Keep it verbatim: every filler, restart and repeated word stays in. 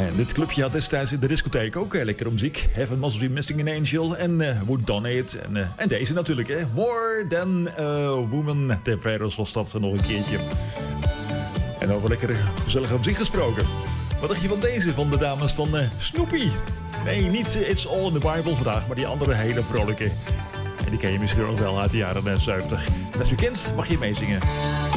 En dit clubje had destijds in de discotheek ook uh, lekkere muziek. Heaven Must Be Missing an Angel en uh, Would Donate. En, uh, en deze natuurlijk, hè. More Than a Woman. Ter Veros was dat nog een keertje. En over lekkere gezellige muziek gesproken. Wat dacht je van deze, van de dames van uh, Snoopy? Nee, niet uh, It's All in the Bible vandaag, maar die andere hele vrolijke. En die ken je misschien ook wel uit de jaren zeventig. En als je kent, mag je meezingen.